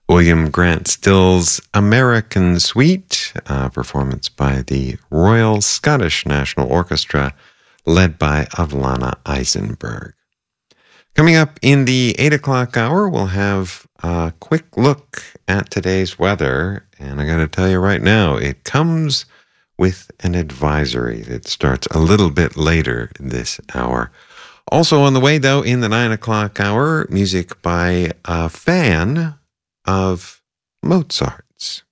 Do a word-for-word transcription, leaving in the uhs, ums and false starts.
William Grant Still's American Suite, a performance by the Royal Scottish National Orchestra, led by Avlana Eisenberg. Coming up in the eight o'clock hour, we'll have a quick look at today's weather. And I got to tell you right now, it comes with an advisory that starts a little bit later this hour. Also on the way, though, in the nine o'clock hour, music by a fan of Mozart's.